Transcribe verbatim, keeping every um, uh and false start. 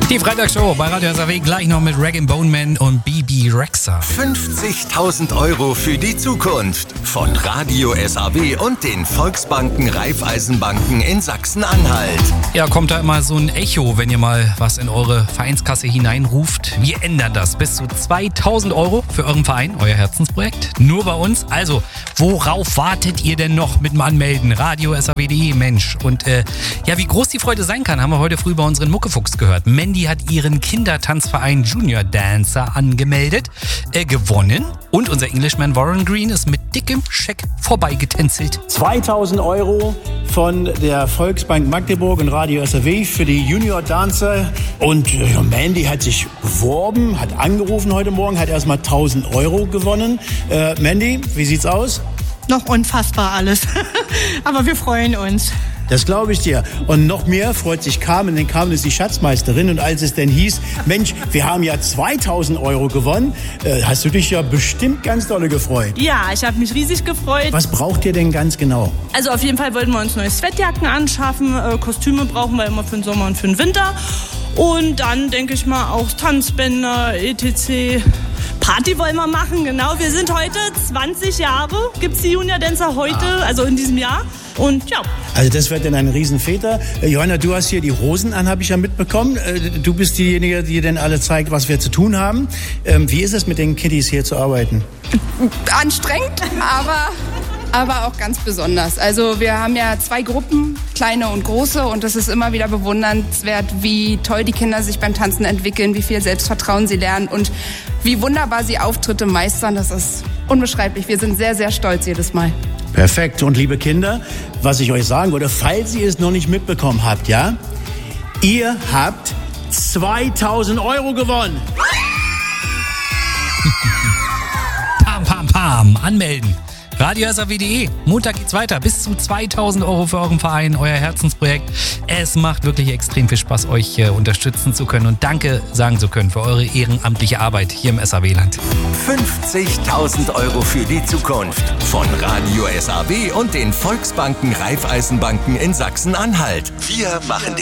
Die Freitagsshow bei Radio S A W gleich noch mit Rag and Bone Man und B B Rexha. fünfzigtausend Euro für die Zukunft von Radio S A W und den Volksbanken Raiffeisenbanken in Sachsen-Anhalt. Ja, kommt da immer so ein Echo, wenn ihr mal was in eure Vereinskasse hineinruft. Wir ändern das. Bis zu zweitausend Euro für euren Verein, euer Herzensprojekt. Nur bei uns. Also, worauf wartet ihr denn noch mit dem Anmelden? Radio S A W punkt de, Mensch. Und äh, ja, wie groß die Freude sein kann, haben wir heute früh bei unseren Muckefuchs gehört. Mandy hat ihren Kindertanzverein Junior Dancer angemeldet, äh, gewonnen. Und unser Englishman Warren Green ist mit dickem Scheck vorbeigetänzelt. zweitausend Euro von der Volksbank Magdeburg und Radio S A W für die Junior Dancer. Und äh, Mandy hat sich beworben, hat angerufen heute Morgen, hat erstmal tausend Euro gewonnen. Äh, Mandy, wie sieht's aus? Noch unfassbar alles. Aber wir freuen uns. Das glaube ich dir. Und noch mehr freut sich Carmen, denn Carmen ist die Schatzmeisterin. Und als es denn hieß, Mensch, wir haben ja zweitausend Euro gewonnen, äh, hast du dich ja bestimmt ganz dolle gefreut. Ja, ich habe mich riesig gefreut. Was braucht ihr denn ganz genau? Also auf jeden Fall wollten wir uns neue Sweatjacken anschaffen. Äh, Kostüme brauchen wir immer für den Sommer und für den Winter. Und dann denke ich mal auch Tanzbänder, et cetera. Party wollen wir machen, genau. Wir sind heute zwanzig Jahre, gibt es die Junior Dancer heute, ah. also in diesem Jahr. Und ja. Also das wird dann ein Riesenväter. Äh, Johanna, du hast hier die Hosen an, habe ich ja mitbekommen. Äh, du bist diejenige, die denn alle zeigt, was wir zu tun haben. Ähm, wie ist es mit den Kiddies hier zu arbeiten? Anstrengend, aber... aber auch ganz besonders. Also wir haben ja zwei Gruppen, kleine und große, und das ist immer wieder bewundernswert, wie toll die Kinder sich beim Tanzen entwickeln, wie viel Selbstvertrauen sie lernen und wie wunderbar sie Auftritte meistern. Das ist unbeschreiblich. Wir sind sehr, sehr stolz jedes Mal. Perfekt. Und liebe Kinder, was ich euch sagen würde, falls ihr es noch nicht mitbekommen habt, ja, ihr habt zweitausend Euro gewonnen. Pam, pam, pam. Anmelden. Radio S A W punkt de. Montag geht's weiter. Bis zu zweitausend Euro für euren Verein, euer Herzensprojekt. Es macht wirklich extrem viel Spaß, euch äh, unterstützen zu können und Danke sagen zu können für eure ehrenamtliche Arbeit hier im S A W-Land. fünfzigtausend Euro für die Zukunft von Radio S A W und den Volksbanken Raiffeisenbanken in Sachsen-Anhalt. Wir machen